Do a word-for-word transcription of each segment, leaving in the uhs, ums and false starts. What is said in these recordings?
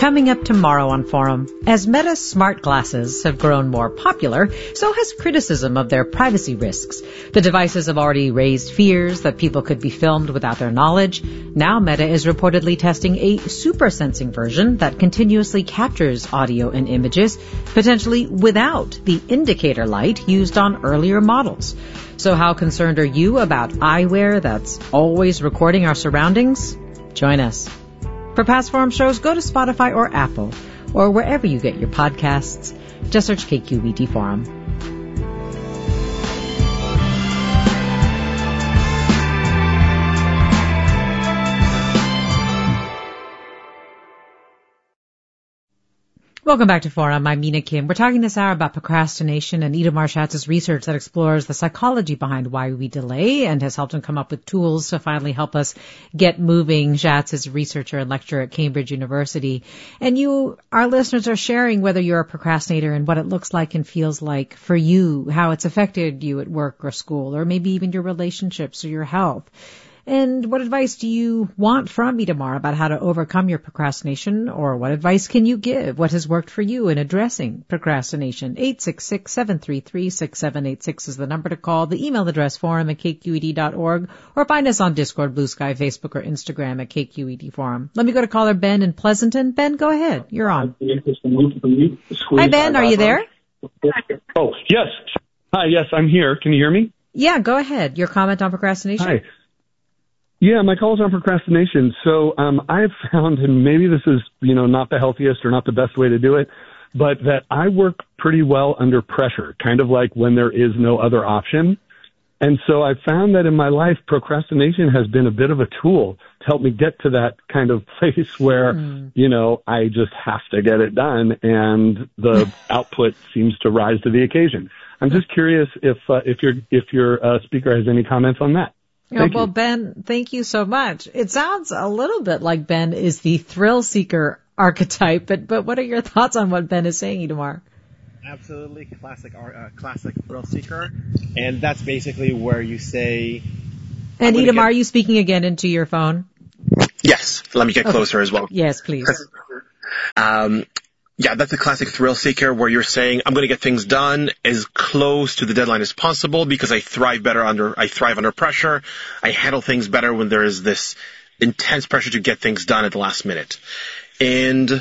Coming up tomorrow on Forum, as Meta's smart glasses have grown more popular, so has criticism of their privacy risks. The devices have already raised fears that people could be filmed without their knowledge. Now Meta is reportedly testing a super sensing version that continuously captures audio and images, potentially without the indicator light used on earlier models. So how concerned are you about eyewear that's always recording our surroundings? Join us. For past Forum shows, go to Spotify or Apple, or wherever you get your podcasts. Just search K Q E D Forum. Welcome back to Forum. I'm Mina Kim. We're talking this hour about procrastination and Itamar Schatz's research that explores the psychology behind why we delay and has helped him come up with tools to finally help us get moving. Schatz is a researcher and lecturer at Cambridge University. And you, our listeners, are sharing whether you're a procrastinator and what it looks like and feels like for you, how it's affected you at work or school, or maybe even your relationships or your health. And what advice do you want from Itamar about how to overcome your procrastination, or what advice can you give? What has worked for you in addressing procrastination? eight six six, seven three three, six seven eight six is the number to call. The email address forum at k q e d dot org, or find us on Discord, Blue Sky, Facebook, or Instagram at K Q E D Forum. Let me go to caller Ben in Pleasanton. Ben, go ahead. You're on. Hi, Ben. Are you there? Oh, yes. Hi, yes, I'm here. Can you hear me? Yeah, go ahead. Your comment on procrastination? Hi. Yeah, my call is on procrastination. So um, I've found, and maybe this is, you know, not the healthiest or not the best way to do it, but that I work pretty well under pressure, kind of like when there is no other option. And so I found that in my life, procrastination has been a bit of a tool to help me get to that kind of place where, mm. you know, I just have to get it done, and the output seems to rise to the occasion. I'm just curious if uh, if your if your uh, speaker has any comments on that. Oh, well, you. Ben, thank you so much. It sounds a little bit like Ben is the thrill seeker archetype, but but what are your thoughts on what Ben is saying, Itamar? Absolutely, classic uh, classic thrill seeker, and that's basically where you say. And Itamar, get... are you speaking again into your phone? Yes. Let me get okay. closer as well. Yes, please. um. Yeah, that's a classic thrill seeker where you're saying, I'm going to get things done as close to the deadline as possible because I thrive better under, I thrive under pressure. I handle things better when there is this intense pressure to get things done at the last minute. And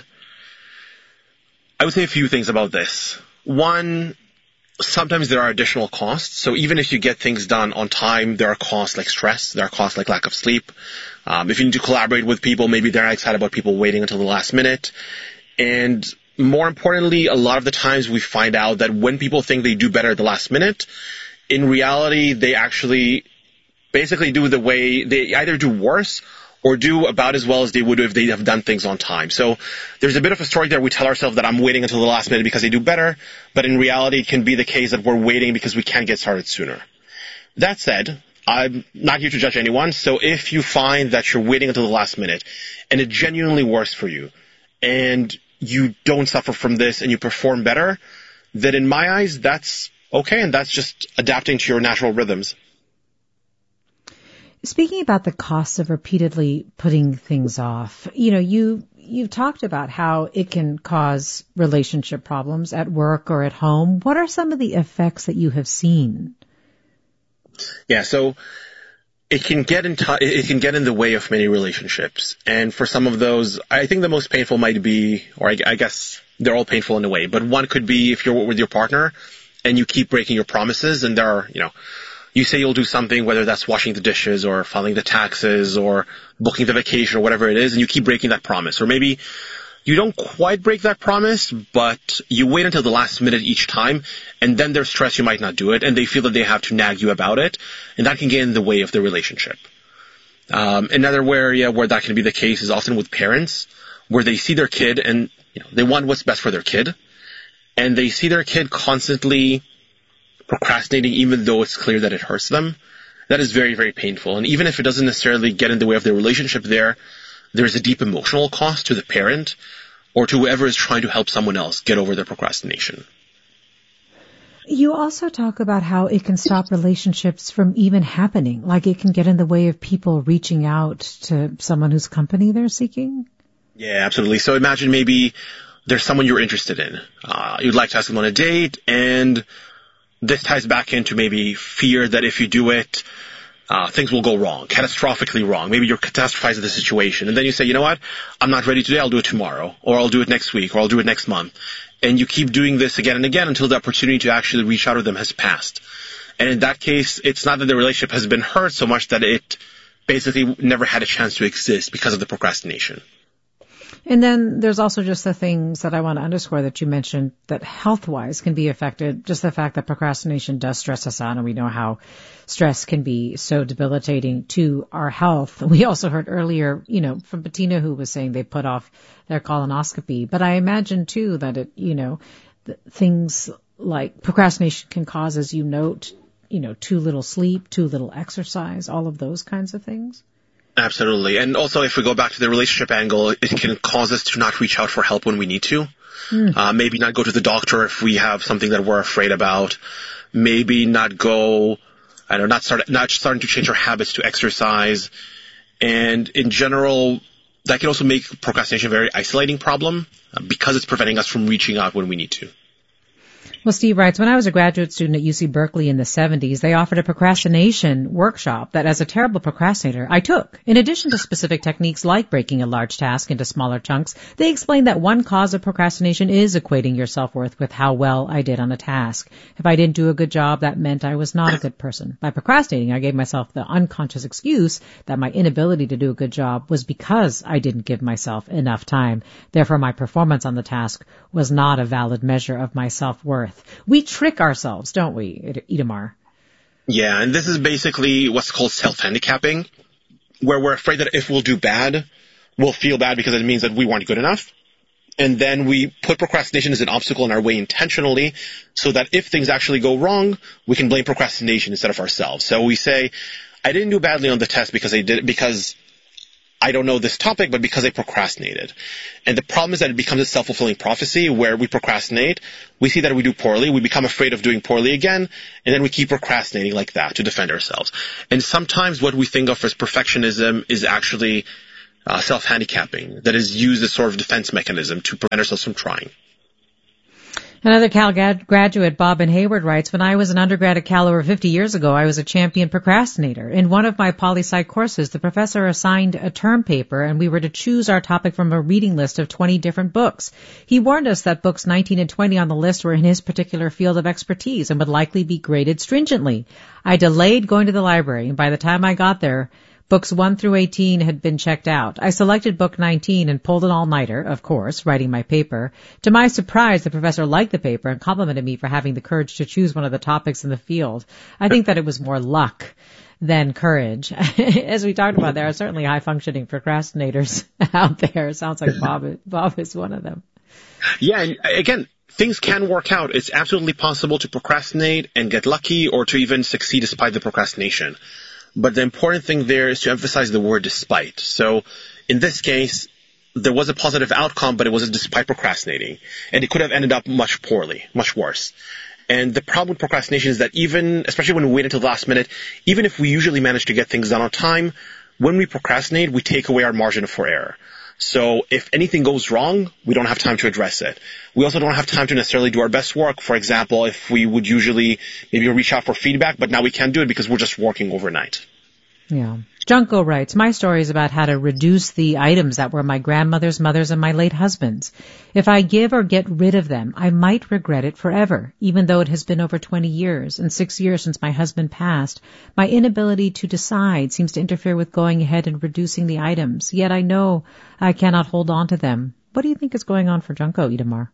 I would say a few things about this. One, sometimes there are additional costs. So even if you get things done on time, there are costs like stress. There are costs like lack of sleep. Um, if you need to collaborate with people, maybe they're excited about people waiting until the last minute. And more importantly, a lot of the times we find out that when people think they do better at the last minute, in reality, they actually basically do the way they either do worse or do about as well as they would if they have done things on time. So there's a bit of a story there. We tell ourselves that I'm waiting until the last minute because they do better, but in reality, it can be the case that we're waiting because we can't get started sooner. That said, I'm not here to judge anyone. So if you find that you're waiting until the last minute and it genuinely works for you, and you don't suffer from this and you perform better, then in my eyes, that's okay, and that's just adapting to your natural rhythms. Speaking about the costs of repeatedly putting things off, you know, you, you've talked about how it can cause relationship problems at work or at home. What are some of the effects that you have seen? Yeah, so It can get in t- it can get in the way of many relationships. And for some of those, I think the most painful might be, or I, I guess they're all painful in a way, but one could be if you're with your partner and you keep breaking your promises, and there are, you know, you say you'll do something, whether that's washing the dishes or filing the taxes or booking the vacation or whatever it is, and you keep breaking that promise. Or maybe you don't quite break that promise, but you wait until the last minute each time, and then there's stress you might not do it, and they feel that they have to nag you about it, and that can get in the way of the relationship. Um, another area where that can be the case is often with parents, where they see their kid and, you know, they want what's best for their kid, and they see their kid constantly procrastinating even though it's clear that it hurts them. That is very, very painful. And even if it doesn't necessarily get in the way of their relationship there, there's a deep emotional cost to the parent or to whoever is trying to help someone else get over their procrastination. You also talk about how it can stop relationships from even happening, like it can get in the way of people reaching out to someone whose company they're seeking. Yeah, absolutely. So imagine maybe there's someone you're interested in. Uh, you'd like to ask them on a date, and this ties back into maybe fear that if you do it, uh, things will go wrong, catastrophically wrong. Maybe you're catastrophizing the situation. And then you say, you know what? I'm not ready today. I'll do it tomorrow, or I'll do it next week, or I'll do it next month. And you keep doing this again and again until the opportunity to actually reach out to them has passed. And in that case, it's not that the relationship has been hurt so much that it basically never had a chance to exist because of the procrastination. And then there's also just the things that I want to underscore that you mentioned that health-wise can be affected. Just the fact that procrastination does stress us out, and we know how stress can be so debilitating to our health. We also heard earlier, you know, from Bettina, who was saying they put off their colonoscopy. But I imagine, too, that it, you know, things like procrastination can cause, as you note, you know, too little sleep, too little exercise, all of those kinds of things. Absolutely. And also, if we go back to the relationship angle, it can cause us to not reach out for help when we need to. Mm. Uh, maybe not go to the doctor if we have something that we're afraid about. Maybe not go, I don't know, not start, not starting to change our habits to exercise. And in general, that can also make procrastination a very isolating problem uh, because it's preventing us from reaching out when we need to. Well, Steve writes, when I was a graduate student at U C Berkeley in the seventies, they offered a procrastination workshop that, as a terrible procrastinator, I took. In addition to specific techniques like breaking a large task into smaller chunks, they explained that one cause of procrastination is equating your self-worth with how well I did on a task. If I didn't do a good job, that meant I was not a good person. By procrastinating, I gave myself the unconscious excuse that my inability to do a good job was because I didn't give myself enough time. Therefore, my performance on the task was not a valid measure of my self-worth. We trick ourselves, don't we, Itamar? Yeah, and this is basically what's called self-handicapping, where we're afraid that if we'll do bad, we'll feel bad because it means that we weren't good enough. And then we put procrastination as an obstacle in our way intentionally so that if things actually go wrong, we can blame procrastination instead of ourselves. So we say, I didn't do badly on the test because I did because I don't know this topic, but because I procrastinated. And the problem is that it becomes a self-fulfilling prophecy where we procrastinate, we see that we do poorly, we become afraid of doing poorly again, and then we keep procrastinating like that to defend ourselves. And sometimes what we think of as perfectionism is actually uh, self-handicapping, that is used as sort of defense mechanism to prevent ourselves from trying. Another Cal graduate, Bob in Hayward, writes, when I was an undergrad at Cal over fifty years ago, I was a champion procrastinator. In one of my poli-sci courses, the professor assigned a term paper, and we were to choose our topic from a reading list of twenty different books. He warned us that books nineteen and twenty on the list were in his particular field of expertise and would likely be graded stringently. I delayed going to the library, and by the time I got there, books one through eighteen had been checked out. I selected book nineteen and pulled an all-nighter, of course, writing my paper. To my surprise, the professor liked the paper and complimented me for having the courage to choose one of the topics in the field. I think that it was more luck than courage. As we talked about, there are certainly high-functioning procrastinators out there. It sounds like Bob, Bob is one of them. Yeah, and again, things can work out. It's absolutely possible to procrastinate and get lucky or to even succeed despite the procrastination. But the important thing there is to emphasize the word despite. So in this case, there was a positive outcome, but it was despite procrastinating. And it could have ended up much poorly, much worse. And the problem with procrastination is that even, especially when we wait until the last minute, even if we usually manage to get things done on time, when we procrastinate, we take away our margin for error. So if anything goes wrong, we don't have time to address it. We also don't have time to necessarily do our best work. For example, if we would usually maybe reach out for feedback, but now we can't do it because we're just working overnight. Yeah. Junko writes, my story is about how to reduce the items that were my grandmother's, mother's, and my late husband's. If I give or get rid of them, I might regret it forever, even though it has been over twenty years and six years since my husband passed. My inability to decide seems to interfere with going ahead and reducing the items, yet I know I cannot hold on to them. What do you think is going on for Junko, Itamar?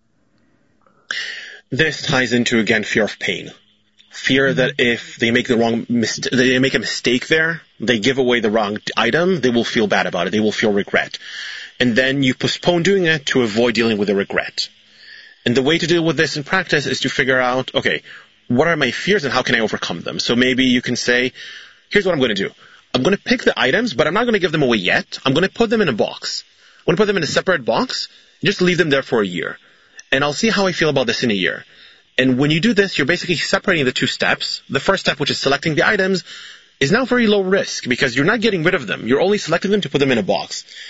This ties into, again, fear of pain. Fear that if they make the wrong mist- they make a mistake there, they give away the wrong item, they will feel bad about it. They will feel regret. And then you postpone doing it to avoid dealing with the regret. And the way to deal with this in practice is to figure out, okay, what are my fears and how can I overcome them? So maybe you can say, here's what I'm going to do. I'm going to pick the items, but I'm not going to give them away yet. I'm going to put them in a box. I'm going to put them in a separate box and just leave them there for a year. And I'll see how I feel about this in a year. And when you do this, you're basically separating the two steps. The first step, which is selecting the items, is now very low risk because you're not getting rid of them. You're only selecting them to put them in a box.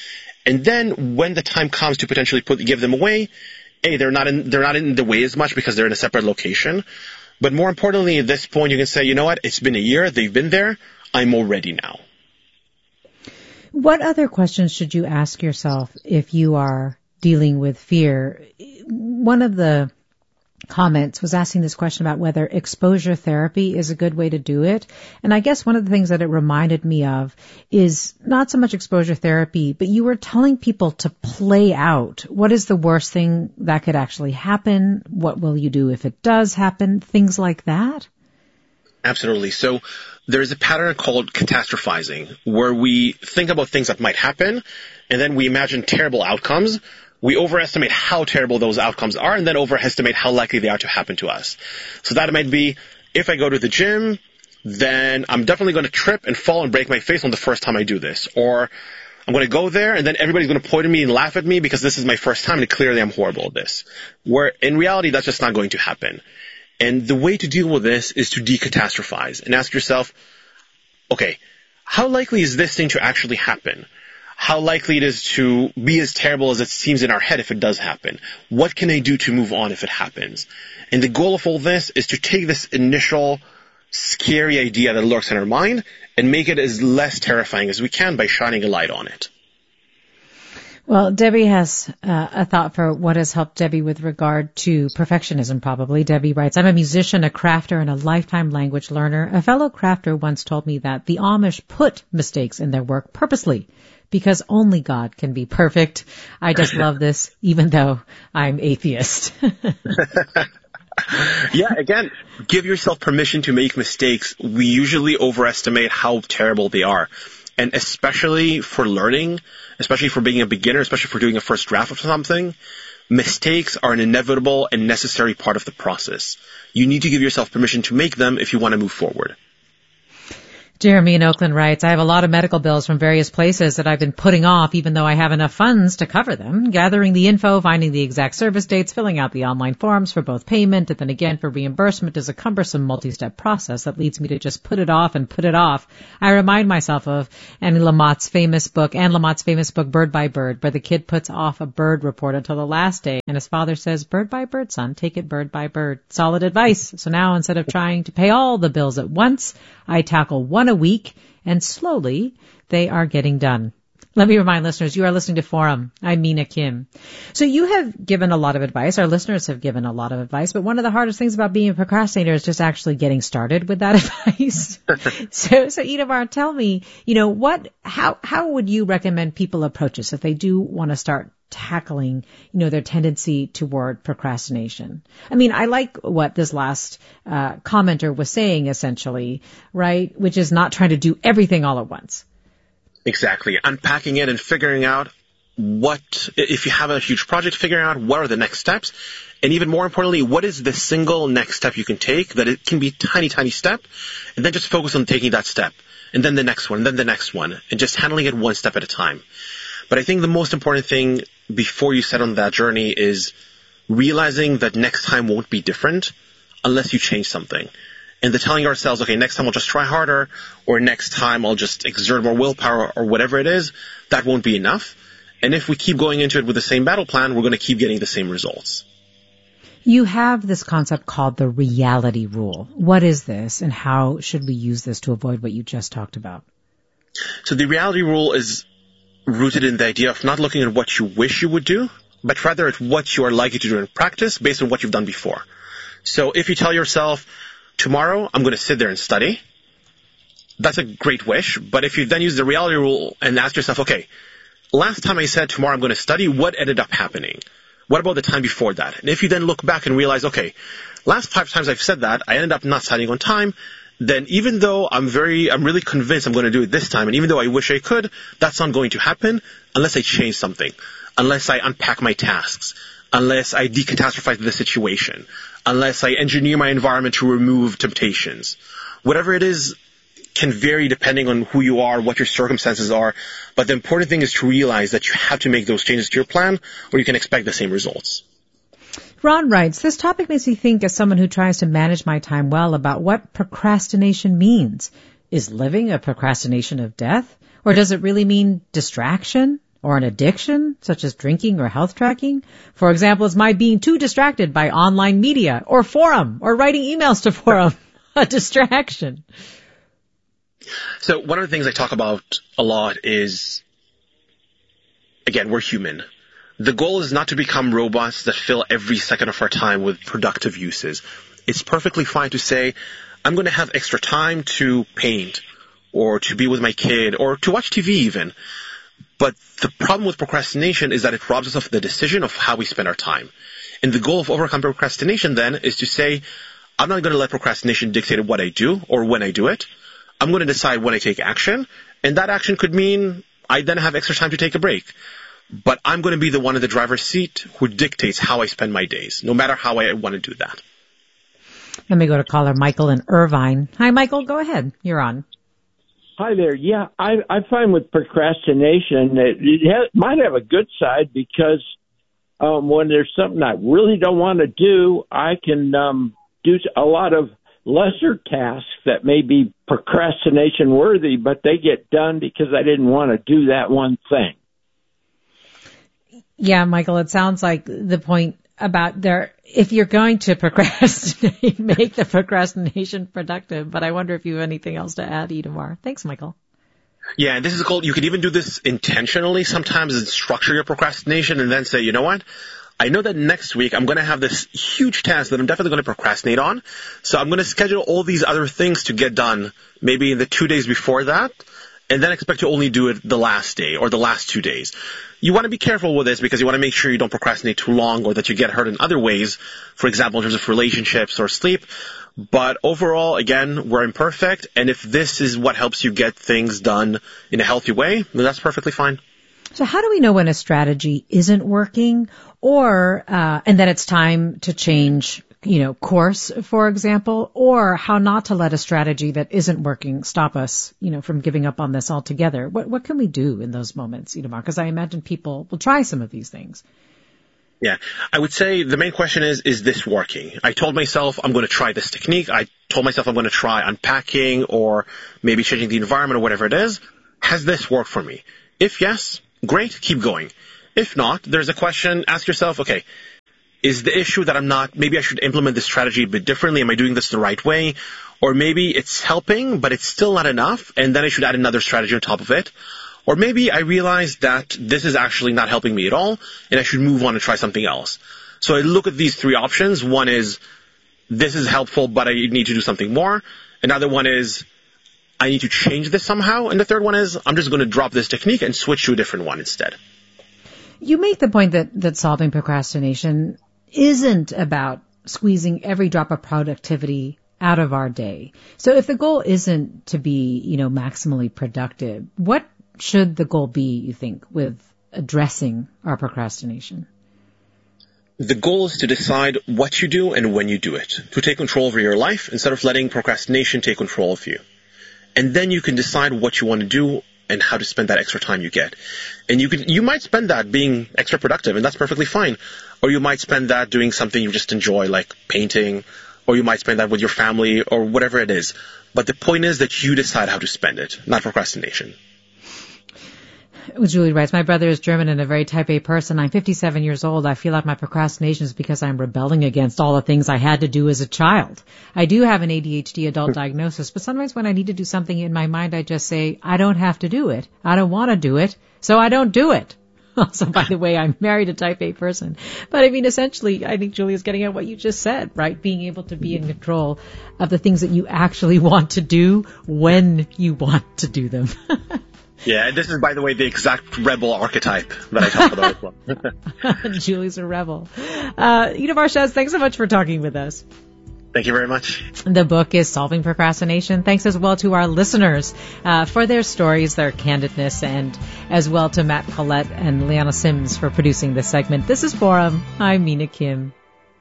And then when the time comes to potentially put, give them away, A, they're not in, they're not in the way as much because they're in a separate location. But more importantly, at this point, you can say, you know what? It's been a year. They've been there. I'm all ready now. What other questions should you ask yourself if you are dealing with fear? One of the comments was asking this question about whether exposure therapy is a good way to do it. And I guess one of the things that it reminded me of is not so much exposure therapy, but you were telling people to play out what is the worst thing that could actually happen? What will you do if it does happen? Things like that. Absolutely. So there's a pattern called catastrophizing where we think about things that might happen and then we imagine terrible outcomes. We overestimate how terrible those outcomes are and then overestimate how likely they are to happen to us. So that might be, if I go to the gym, then I'm definitely going to trip and fall and break my face on the first time I do this. Or I'm going to go there and then everybody's going to point at me and laugh at me because this is my first time and clearly I'm horrible at this. Where in reality, that's just not going to happen. And the way to deal with this is to decatastrophize and ask yourself, okay, how likely is this thing to actually happen? How likely it is to be as terrible as it seems in our head if it does happen? What can I do to move on if it happens? And the goal of all this is to take this initial scary idea that lurks in our mind and make it as less terrifying as we can by shining a light on it. Well, Debbie has uh, a thought for what has helped Debbie with regard to perfectionism, probably. Debbie writes, I'm a musician, a crafter, and a lifetime language learner. A fellow crafter once told me that the Amish put mistakes in their work purposely because only God can be perfect. I just love this, even though I'm atheist. Yeah, again, give yourself permission to make mistakes. We usually overestimate how terrible they are. And especially for learning, especially for being a beginner, especially for doing a first draft of something, mistakes are an inevitable and necessary part of the process. You need to give yourself permission to make them if you want to move forward. Jeremy in Oakland writes, I have a lot of medical bills from various places that I've been putting off even though I have enough funds to cover them. Gathering the info, finding the exact service dates, filling out the online forms for both payment and then again for reimbursement is a cumbersome multi-step process that leads me to just put it off and put it off. I remind myself of Annie Lamott's famous book, Anne Lamott's famous book, Bird by Bird, where the kid puts off a bird report until the last day and his father says, bird by bird, son, take it bird by bird. Solid advice. So now instead of trying to pay all the bills at once, I tackle one a week, and slowly they are getting done. Let me remind listeners, you are listening to Forum. I'm Mina Kim. So you have given a lot of advice. Our listeners have given a lot of advice, but one of the hardest things about being a procrastinator is just actually getting started with that advice. so, so Idamar, tell me, you know, what, how, how would you recommend people approach this if they do want to start tackling, you know, their tendency toward procrastination? I mean, I like what this last uh, commenter was saying, essentially, right? Which is not trying to do everything all at once. Exactly. Unpacking it and figuring out what, if you have a huge project, figuring out what are the next steps. And even more importantly, what is the single next step you can take that it can be tiny, tiny step. And then just focus on taking that step. And then the next one, and then the next one. And just handling it one step at a time. But I think the most important thing before you set on that journey is realizing that next time won't be different unless you change something. And the telling ourselves, okay, next time I'll just try harder, or next time I'll just exert more willpower, or whatever it is, that won't be enough. And if we keep going into it with the same battle plan, we're going to keep getting the same results. You have this concept called the reality rule. What is this, and how should we use this to avoid what you just talked about? So the reality rule is rooted in the idea of not looking at what you wish you would do, but rather at what you are likely to do in practice based on what you've done before. So if you tell yourself, tomorrow I'm going to sit there and study, that's a great wish. But if you then use the reality rule and ask yourself, okay, last time I said tomorrow I'm going to study, what ended up happening? What about the time before that? And if you then look back and realize, okay, last five times I've said that, I ended up not studying on time, then even though I'm very, I'm really convinced I'm going to do it this time, and even though I wish I could, that's not going to happen unless I change something, unless I unpack my tasks, unless I decatastrophize the situation, unless I engineer my environment to remove temptations. Whatever it is can vary depending on who you are, what your circumstances are, but the important thing is to realize that you have to make those changes to your plan or you can expect the same results. Ron writes, this topic makes me think as someone who tries to manage my time well about what procrastination means. Is living a procrastination of death? Or does it really mean distraction? or an addiction, such as drinking or health tracking? For example, is my being too distracted by online media or forum or writing emails to forum a distraction? So one of the things I talk about a lot is, again, we're human. The goal is not to become robots that fill every second of our time with productive uses. It's perfectly fine to say, I'm going to have extra time to paint or to be with my kid or to watch T V even. But the problem with procrastination is that it robs us of the decision of how we spend our time. And the goal of overcoming procrastination then is to say, I'm not going to let procrastination dictate what I do or when I do it. I'm going to decide when I take action. And that action could mean I then have extra time to take a break. But I'm going to be the one in the driver's seat who dictates how I spend my days, no matter how I want to do that. Let me go to caller Michael in Irvine. Hi, Michael. Go ahead. You're on. Hi there. Yeah, I, I find with procrastination that it has, might have a good side because um, when there's something I really don't want to do, I can um, do a lot of lesser tasks that may be procrastination worthy, but they get done because I didn't want to do that one thing. Yeah, Michael, it sounds like the point about there, if you're going to procrastinate, make the procrastination productive. But I wonder if you have anything else to add, Itamar. Thanks, Michael. Yeah, and this is called, you can even do this intentionally sometimes and structure your procrastination and then say, you know what? I know that next week I'm going to have this huge task that I'm definitely going to procrastinate on. So I'm going to schedule all these other things to get done maybe in the two days before that, and then expect to only do it the last day or the last two days. You want to be careful with this because you want to make sure you don't procrastinate too long or that you get hurt in other ways, for example, in terms of relationships or sleep. But overall, again, we're imperfect, and if this is what helps you get things done in a healthy way, then that's perfectly fine. So how do we know when a strategy isn't working or, uh, and that it's time to change, you know, course, for example, or how not to let a strategy that isn't working stop us, you know, from giving up on this altogether? What, what can we do in those moments, Itamar? Because I imagine people will try some of these things. Yeah, I would say the main question is, is this working? I told myself I'm going to try this technique. I told myself I'm going to try unpacking or maybe changing the environment or whatever it is. Has this worked for me? If yes, great, keep going. If not, there's a question, ask yourself, okay, is the issue that I'm not, maybe I should implement this strategy a bit differently? Am I doing this the right way? Or maybe it's helping, but it's still not enough, and then I should add another strategy on top of it. Or maybe I realize that this is actually not helping me at all, and I should move on and try something else. So I look at these three options. One is, this is helpful, but I need to do something more. Another one is, I need to change this somehow. And the third one is, I'm just going to drop this technique and switch to a different one instead. You make the point that, that solving procrastination isn't about squeezing every drop of productivity out of our day. So if the goal isn't to be, you know, maximally productive, what should the goal be, you think, with addressing our procrastination? The goal is to decide what you do and when you do it, to take control over your life instead of letting procrastination take control of you. And then you can decide what you want to do and how to spend that extra time you get. And you could, you might spend that being extra productive, and that's perfectly fine. Or you might spend that doing something you just enjoy, like painting, or you might spend that with your family, or whatever it is. But the point is that you decide how to spend it, not procrastination. Julie writes, my brother is German and a very type A person. I'm fifty-seven years old. I feel like my procrastination is because I'm rebelling against all the things I had to do as a child. I do have an A D H D adult diagnosis, but sometimes when I need to do something in my mind, I just say, I don't have to do it. I don't want to do it, so I don't do it. Also, by the way, I'm married a type A person. But I mean, essentially, I think Julie is getting at what you just said, right? Being able to be in control of the things that you actually want to do when you want to do them. Yeah, and this is, by the way, the exact rebel archetype that I talk about as well. Julie's a rebel. Uh, Itamar Shas, thanks so much for talking with us. Thank you very much. The book is Solving Procrastination. Thanks as well to our listeners uh, for their stories, their candidness, and as well to Matt Collette and Liana Sims for producing this segment. This is Forum. I'm Mina Kim.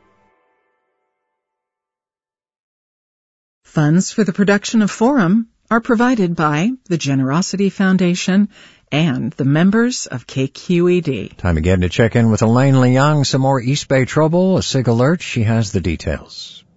Funds for the production of Forum are provided by the Generosity Foundation and the members of K Q E D. Time again to check in with Elaine Leong. Some more East Bay trouble, a SIG alert. She has the details.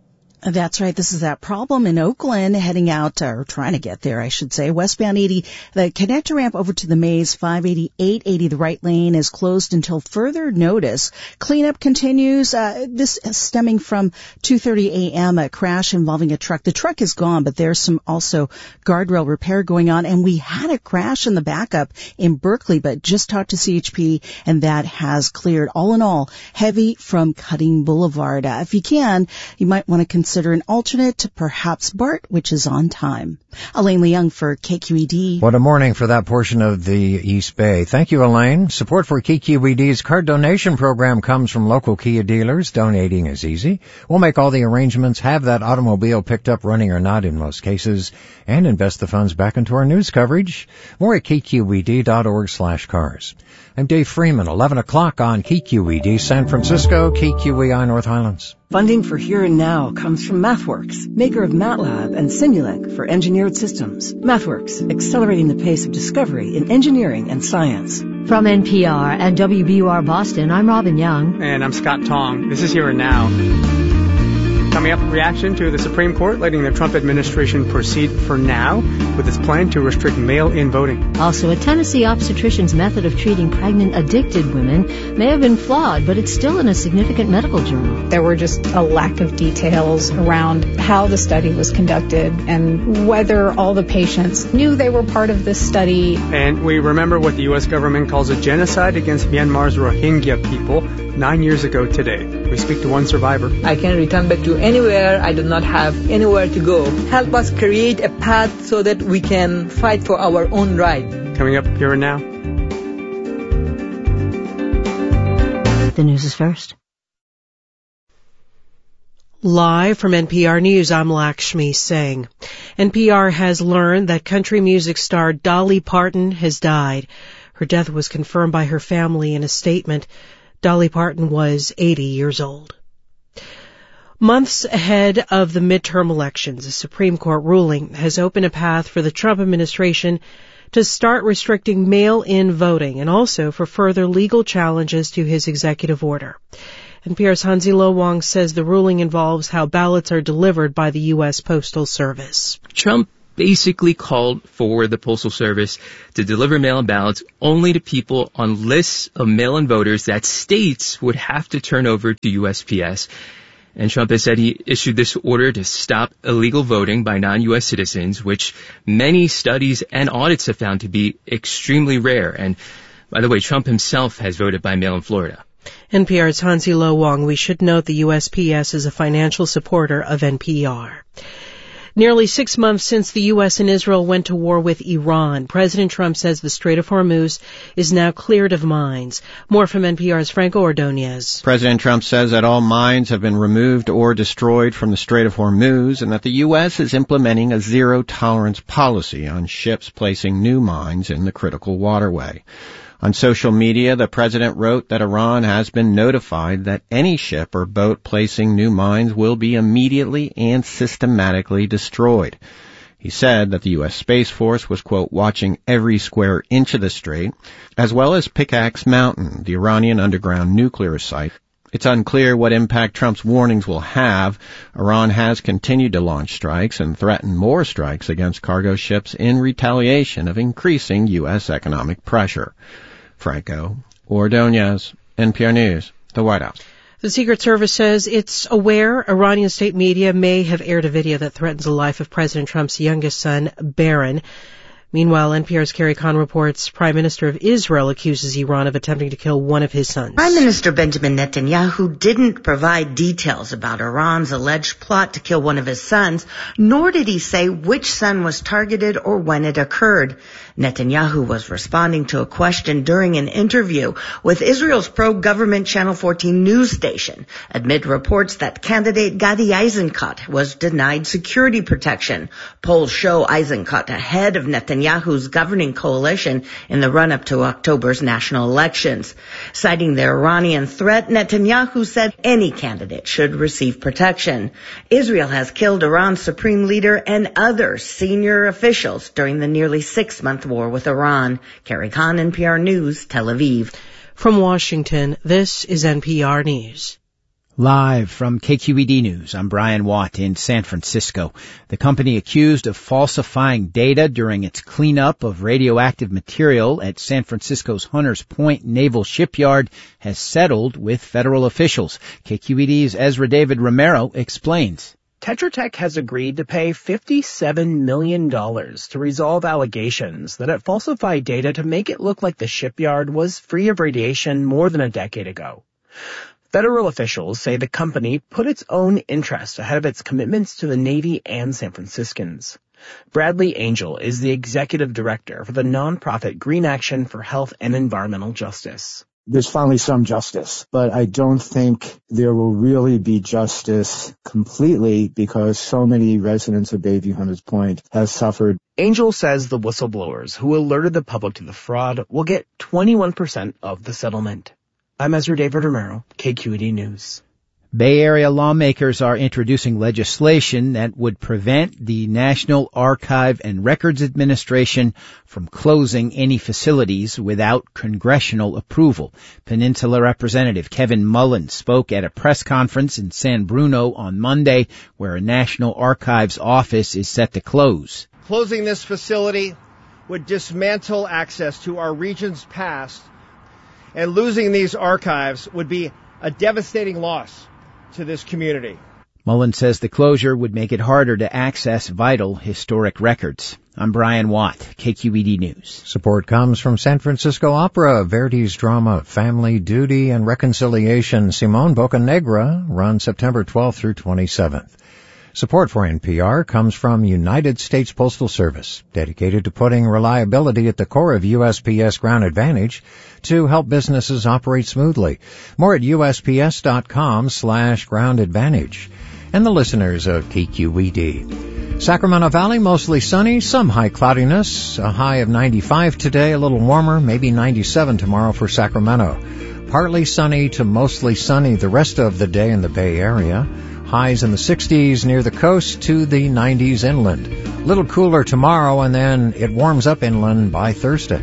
That's right. This is that problem in Oakland, heading out, or trying to get there, I should say. Westbound eighty, the connector ramp over to the Maze, five eighty, eight eighty, the right lane is closed until further notice. Cleanup continues. Uh, this is stemming from two thirty a.m., a crash involving a truck. The truck is gone, but there's some also guardrail repair going on. And we had a crash in the backup in Berkeley, but just talked to C H P, and that has cleared. All in all, heavy from Cutting Boulevard. Uh, if you can, you might want to consider Consider an alternate to perhaps BART, which is on time. Elaine Leung for K Q E D. What a morning for that portion of the East Bay. Thank you, Elaine. Support for K Q E D's card donation program comes from local Kia dealers. Donating is easy. We'll make all the arrangements, have that automobile picked up running or not in most cases, and invest the funds back into our news coverage. More at K Q E D dot org slash cars. I'm Dave Freeman, eleven o'clock on K Q E D San Francisco, K Q E I North Highlands. Funding for Here and Now comes from MathWorks, maker of MATLAB and Simulink for engineered systems. MathWorks, accelerating the pace of discovery in engineering and science. From N P R and W B U R Boston, I'm Robin Young. And I'm Scott Tong. This is Here and Now. Coming up, reaction to the Supreme Court letting the Trump administration proceed for now with its plan to restrict mail-in voting. Also, a Tennessee obstetrician's method of treating pregnant, addicted women may have been flawed, but it's still in a significant medical journal. There were just a lack of details around how the study was conducted and whether all the patients knew they were part of this study. And we remember what the U S government calls a genocide against Myanmar's Rohingya people nine years ago today. We speak to one survivor. I can return back to anywhere. I do not have anywhere to go. Help us create a path so that we can fight for our own right. Coming up Here and Now. The news is first. Live from N P R News, I'm Lakshmi Singh. N P R has learned that country music star Dolly Parton has died. Her death was confirmed by her family in a statement. Dolly Parton was eighty years old. Months ahead of the midterm elections, a Supreme Court ruling has opened a path for the Trump administration to start restricting mail-in voting and also for further legal challenges to his executive order. N P R's Hansi Lo Wang says the ruling involves how ballots are delivered by the U S Postal Service. Trump basically called for the Postal Service to deliver mail-in ballots only to people on lists of mail-in voters that states would have to turn over to U S P S. And Trump has said he issued this order to stop illegal voting by non-U S citizens, which many studies and audits have found to be extremely rare. And by the way, Trump himself has voted by mail in Florida. N P R's Hansi Lo Wang. We should note the U S P S is a financial supporter of N P R. Nearly six months since the U S and Israel went to war with Iran, President Trump says the Strait of Hormuz is now cleared of mines. More from N P R's Franco Ordonez. President Trump says that all mines have been removed or destroyed from the Strait of Hormuz and that the U S is implementing a zero-tolerance policy on ships placing new mines in the critical waterway. On social media, the president wrote that Iran has been notified that any ship or boat placing new mines will be immediately and systematically destroyed. He said that the U S Space Force was, quote, watching every square inch of the strait, as well as Pickaxe Mountain, the Iranian underground nuclear site. It's unclear what impact Trump's warnings will have. Iran has continued to launch strikes and threaten more strikes against cargo ships in retaliation of increasing U S economic pressure. Franco Ordonez, N P R News, the White House. The Secret Service says it's aware Iranian state media may have aired a video that threatens the life of President Trump's youngest son, Barron. Meanwhile, N P R's Carrie Kahn reports Prime Minister of Israel accuses Iran of attempting to kill one of his sons. Prime Minister Benjamin Netanyahu didn't provide details about Iran's alleged plot to kill one of his sons, nor did he say which son was targeted or when it occurred. Netanyahu was responding to a question during an interview with Israel's pro-government Channel fourteen news station amid reports that candidate Gadi Eisenkot was denied security protection. Polls show Eisenkot ahead of Netanyahu's governing coalition in the run-up to October's national elections. Citing the Iranian threat, Netanyahu said any candidate should receive protection. Israel has killed Iran's supreme leader and other senior officials during the nearly six-month war with Iran. Carrie Kahn, N P R News, Tel Aviv. From Washington, this is N P R News. Live from K Q E D News, I'm Brian Watt in San Francisco. The company accused of falsifying data during its cleanup of radioactive material at San Francisco's Hunters Point Naval Shipyard has settled with federal officials. K Q E D's Ezra David Romero explains. Tetra Tech has agreed to pay fifty-seven million dollars to resolve allegations that it falsified data to make it look like the shipyard was free of radiation more than a decade ago. Federal officials say the company put its own interests ahead of its commitments to the Navy and San Franciscans. Bradley Angel is the executive director for the nonprofit Green Action for Health and Environmental Justice. There's finally some justice, but I don't think there will really be justice completely because so many residents of Bayview Hunters Point have suffered. Angel says the whistleblowers who alerted the public to the fraud will get twenty-one percent of the settlement. I'm Ezra David Romero, K Q E D News. Bay Area lawmakers are introducing legislation that would prevent the National Archive and Records Administration from closing any facilities without congressional approval. Peninsula Representative Kevin Mullen spoke at a press conference in San Bruno on Monday, where a National Archives office is set to close. Closing this facility would dismantle access to our region's past, and losing these archives would be a devastating loss to this community. Mullen says the closure would make it harder to access vital historic records. I'm Brian Watt, K Q E D News. Support comes from San Francisco Opera. Verdi's drama Family, Duty, and Reconciliation, Simone Boccanegra, runs September twelfth through twenty-seventh. Support for N P R comes from United States Postal Service, dedicated to putting reliability at the core of U S P S Ground Advantage to help businesses operate smoothly. More at U S P S dot com slash ground advantage. And the listeners of K Q E D. Sacramento Valley, mostly sunny, some high cloudiness, a high of ninety-five today, a little warmer, maybe ninety-seven tomorrow for Sacramento. Partly sunny to mostly sunny the rest of the day in the Bay Area. Highs in the sixties near the coast to the nineties inland. A little cooler tomorrow, and then it warms up inland by Thursday.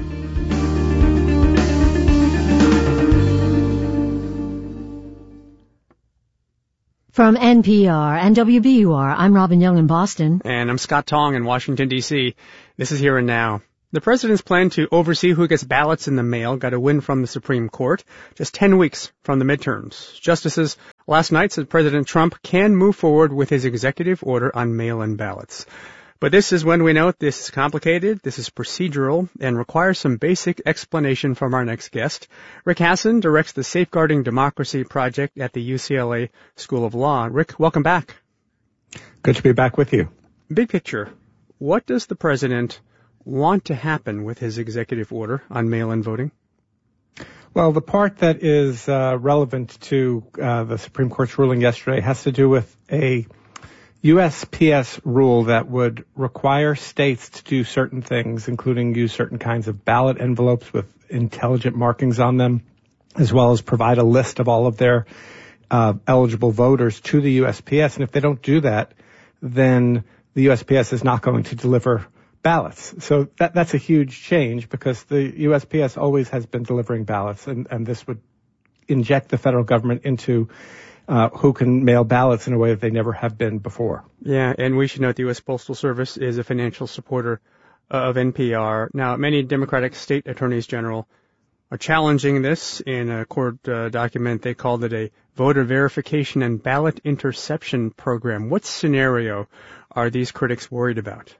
From N P R and W B U R, I'm Robin Young in Boston. And I'm Scott Tong in Washington, D C This is Here and Now. The president's plan to oversee who gets ballots in the mail got a win from the Supreme Court just ten weeks from the midterms. Justices last night said President Trump can move forward with his executive order on mail-in ballots. But this is when we note this is complicated, this is procedural, and requires some basic explanation from our next guest. Rick Hasen directs the Safeguarding Democracy Project at the U C L A School of Law. Rick, welcome back. Good to be back with you. Big picture, what does the president want to happen with his executive order on mail-in voting? Well, the part that is uh, relevant to uh, the Supreme Court's ruling yesterday has to do with a U S P S rule that would require states to do certain things, including use certain kinds of ballot envelopes with intelligent markings on them, as well as provide a list of all of their uh, eligible voters to the U S P S. And if they don't do that, then the U S P S is not going to deliver ballots. So that that's a huge change because the U S P S always has been delivering ballots, and, and this would inject the federal government into uh, who can mail ballots in a way that they never have been before. Yeah, and we should note the U S Postal Service is a financial supporter of N P R. Now, many Democratic state attorneys general are challenging this. In a court uh, document, they called it a voter verification and ballot interception program. What scenario are these critics worried about?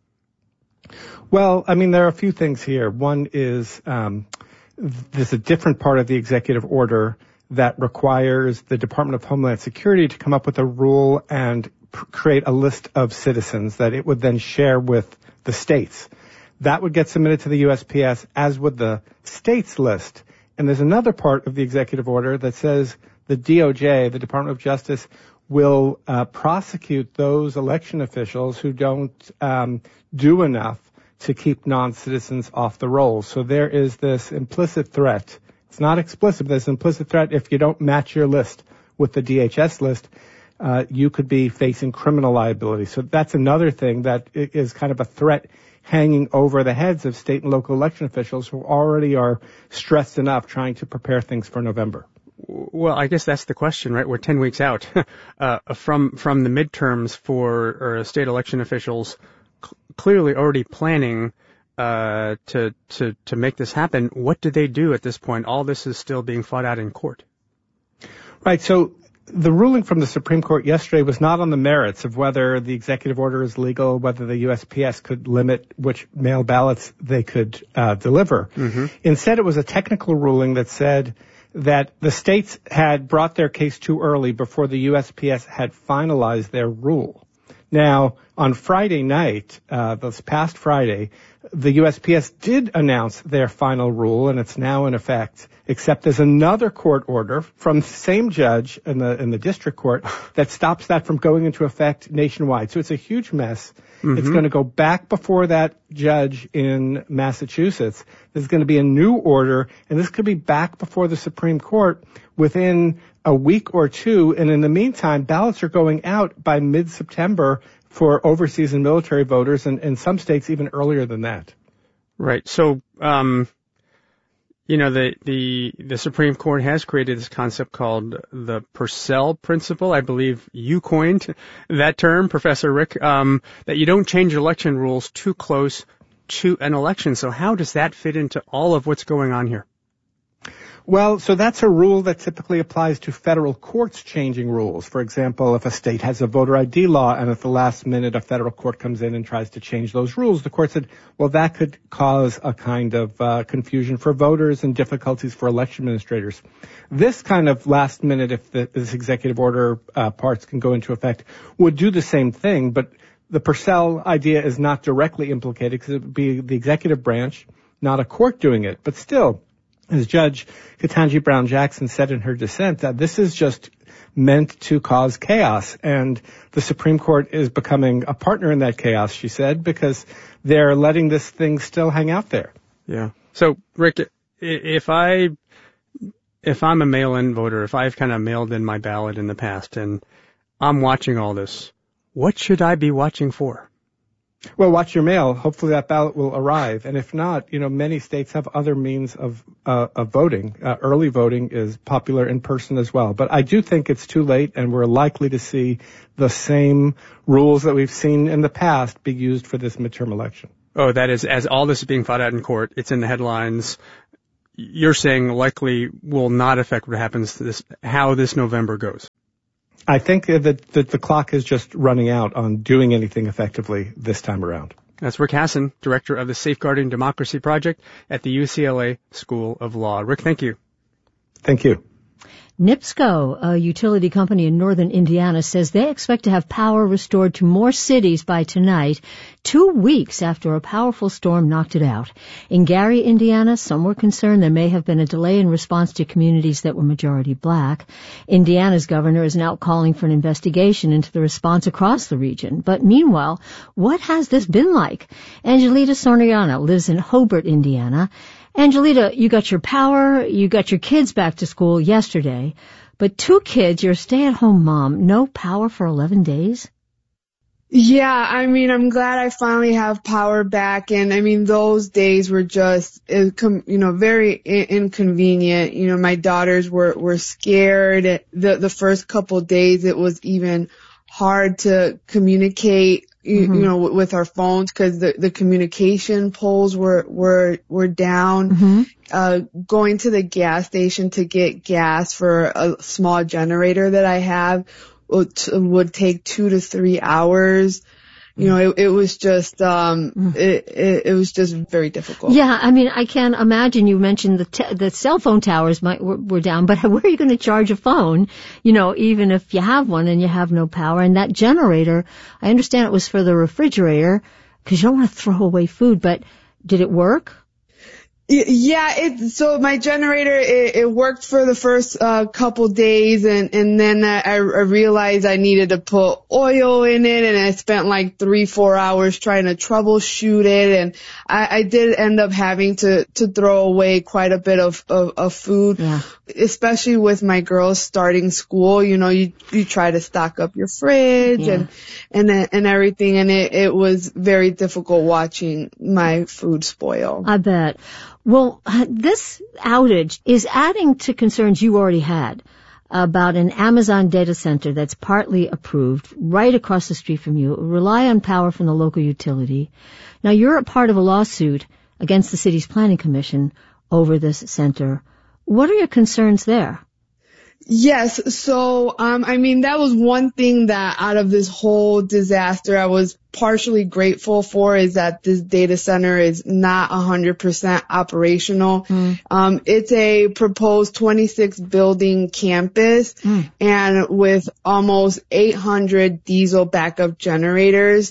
Well, I mean, there are a few things here. One is um, there's a different part of the executive order that requires the Department of Homeland Security to come up with a rule and pr- create a list of citizens that it would then share with the states. That would get submitted to the U S P S, as would the states list. And there's another part of the executive order that says the D O J, the Department of Justice, will uh, prosecute those election officials who don't um, do enough to keep non-citizens off the rolls. So there is this implicit threat. It's not explicit, but there's an implicit threat. If you don't match your list with the D H S list, uh, you could be facing criminal liability. So that's another thing that is kind of a threat hanging over the heads of state and local election officials who already are stressed enough trying to prepare things for November. Well, I guess that's the question, right? We're ten weeks out uh, from from the midterms for uh, state election officials c- clearly already planning uh, to to to make this happen. What do they do at this point? All this is still being fought out in court. Right. So the ruling from the Supreme Court yesterday was not on the merits of whether the executive order is legal, whether the U S P S could limit which mail ballots they could uh, deliver. Mm-hmm. Instead, it was a technical ruling that said that the states had brought their case too early before the U S P S had finalized their rule. Now, on Friday night, uh, this past Friday, the U S P S did announce their final rule, and it's now in effect, except there's another court order from the same judge in the in the district court that stops that from going into effect nationwide. So it's a huge mess. Mm-hmm. It's going to go back before that judge in Massachusetts. There's going to be a new order, and this could be back before the Supreme Court within a week or two. And in the meantime, ballots are going out by mid-September for overseas and military voters, and in some states even earlier than that. Right. So, um, you know, the, the, the Supreme Court has created this concept called the Purcell principle. I believe you coined that term, Professor Rick, um, that you don't change election rules too close to an election. So how does that fit into all of what's going on here? Well, so that's a rule that typically applies to federal courts changing rules. For example, if a state has a voter I D law and at the last minute a federal court comes in and tries to change those rules, the court said, well, that could cause a kind of uh, confusion for voters and difficulties for election administrators. This kind of last minute, if the, this executive order uh, parts can go into effect, would do the same thing, but the Purcell idea is not directly implicated because it would be the executive branch, not a court doing it. But still, as Judge Ketanji Brown Jackson said in her dissent, that this is just meant to cause chaos. And the Supreme Court is becoming a partner in that chaos, she said, because they're letting this thing still hang out there. Yeah. So, Rick, if I, if I'm a mail-in voter, if I've kind of mailed in my ballot in the past and I'm watching all this, what should I be watching for? Well, watch your mail. Hopefully that ballot will arrive. And if not, you know, many states have other means of, uh, of voting. Uh, early voting is popular in person as well. But I do think it's too late, and we're likely to see the same rules that we've seen in the past be used for this midterm election. Oh, that is, as all this is being fought out in court, it's in the headlines. You're saying likely will not affect what happens to this, how this November goes. I think that, that the clock is just running out on doing anything effectively this time around. That's Rick Hasen, director of the Safeguarding Democracy Project at the U C L A School of Law. Rick, thank you. Thank you. NIPSCO, a utility company in northern Indiana, says they expect to have power restored to more cities by tonight, two weeks after a powerful storm knocked it out. In Gary, Indiana, some were concerned there may have been a delay in response to communities that were majority black. Indiana's governor is now calling for an investigation into the response across the region. But meanwhile, what has this been like? Angelita Soriano lives in Hobart, Indiana. Angelita, you got your power, you got your kids back to school yesterday, but two kids, you're a stay-at-home mom, no power for eleven days? Yeah, I mean, I'm glad I finally have power back, and I mean, those days were just, you know, very inconvenient. You know, my daughters were, were scared. The, the first couple days, it was even hard to communicate. You, mm-hmm. you know, with our phones, because the, the communication poles were, were, were down. Mm-hmm. Uh, going to the gas station to get gas for a small generator that I have would, would take two to three hours. You know, it, it was just, um, mm. it, it, it was just very difficult. Yeah, I mean, I can't imagine. You mentioned the te- the cell phone towers might were, were down, but where are you going to charge a phone? You know, even if you have one and you have no power. And that generator, I understand it was for the refrigerator because you don't want to throw away food. But did it work? Yeah, it, so my generator, it, it worked for the first, uh, couple days, and, and then I, I realized I needed to put oil in it, and I spent like three, four hours trying to troubleshoot it, and I, I did end up having to, to throw away quite a bit of, of, of food. Yeah. Especially with my girls starting school, you know, you, you try to stock up your fridge yeah. and, and, and everything, and it, it was very difficult watching my food spoil. I bet. Well, this outage is adding to concerns you already had about an Amazon data center that's partly approved right across the street from you, rely on power from the local utility. Now, you're a part of a lawsuit against the city's planning commission over this center. What are your concerns there? Yes. So, um, I mean, that was one thing that out of this whole disaster I was partially grateful for, is that this data center is not one hundred percent operational. Mm. Um, it's a proposed twenty-six building campus mm. and with almost eight hundred diesel backup generators.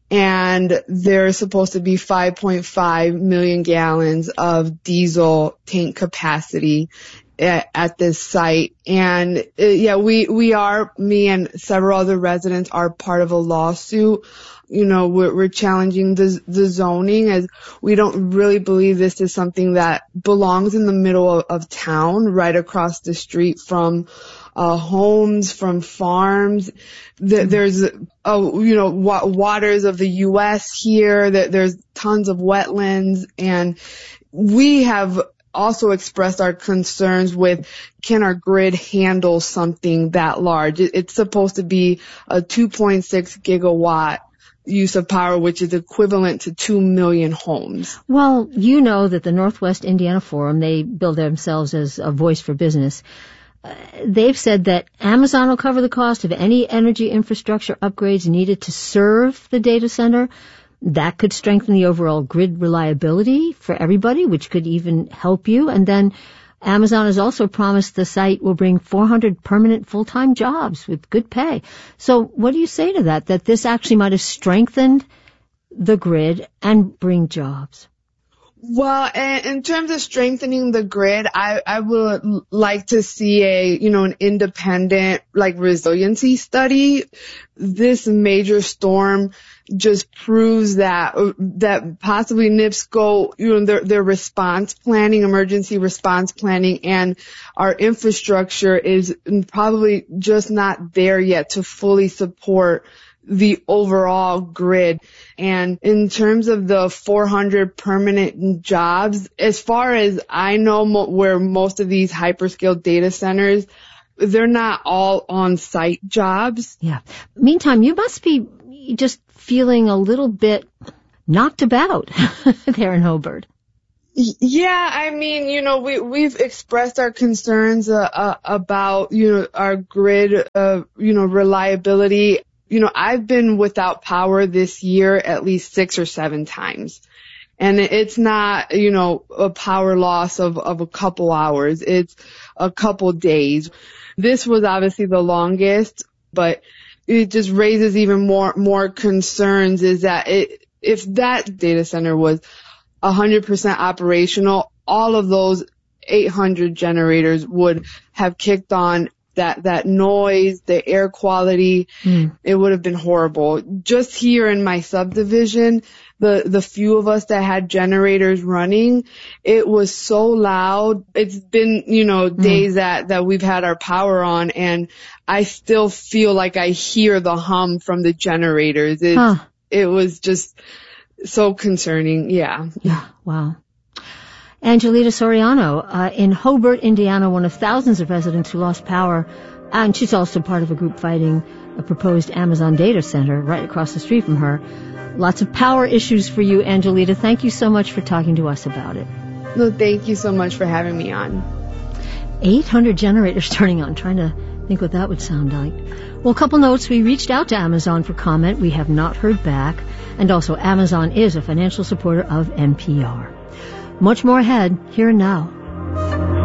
And there's supposed to be five point five million gallons of diesel tank capacity at, at this site. And uh, yeah, we, we are, me and several other residents are part of a lawsuit. You know, we're, we're challenging the, the zoning, as we don't really believe this is something that belongs in the middle of, of town, right across the street from uh homes, from farms. The, there's, uh, you know, wa- waters of the U S here. That there's tons of wetlands, and we have also expressed our concerns with, can our grid handle something that large? It, it's supposed to be a two point six gigawatt use of power, which is equivalent to two million homes. Well, you know that the Northwest Indiana Forum, they bill themselves as a voice for business. Uh, they've said that Amazon will cover the cost of any energy infrastructure upgrades needed to serve the data center. That could strengthen the overall grid reliability for everybody, which could even help you. And then Amazon has also promised the site will bring four hundred permanent full-time jobs with good pay. So what do you say to that, that this actually might have strengthened the grid and bring jobs? Well, in terms of strengthening the grid, I, I would like to see a, you know, an independent, like, resiliency study. This major storm just proves that, that possibly NIPSCO, you know, their, their response planning, emergency response planning, and our infrastructure is probably just not there yet to fully support the overall grid. And in terms of the four hundred permanent jobs, as far as I know, mo- where most of these hyperscale data centers, they're not all on-site jobs. Yeah. Meantime, you must be just feeling a little bit knocked about there in Hobart. Yeah, I mean, you know, we, we've expressed our concerns uh, uh, about, you know, our grid, uh, you know, reliability. You know, I've been without power this year at least six or seven times. And it's not, you know, a power loss of, of a couple hours. It's a couple days. This was obviously the longest, but it just raises even more, more concerns, is that it, if that data center was one hundred percent operational, all of those eight hundred generators would have kicked on. That, that noise, the air quality, mm. it would have been horrible. Just here in my subdivision, the, the few of us that had generators running, it was so loud. It's been, you know, days mm. that, that we've had our power on, and I still feel like I hear the hum from the generators. It, huh. it was just so concerning. Yeah. Yeah. Wow. Angelita Soriano, uh, in Hobart, Indiana, one of thousands of residents who lost power, and she's also part of a group fighting a proposed Amazon data center right across the street from her. Lots of power issues for you, Angelita. Thank you so much for talking to us about it. No, thank you so much for having me on. eight hundred generators turning on. Trying to think what that would sound like. Well, a couple notes. We reached out to Amazon for comment. We have not heard back. And also, Amazon is a financial supporter of N P R. Much more ahead, here and now.